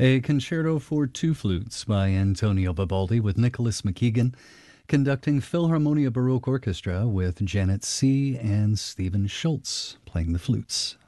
A concerto for two flutes by Antonio Vivaldi with Nicholas McKeegan conducting Philharmonia Baroque Orchestra with Janet C. and Stephen Schultz playing the flutes.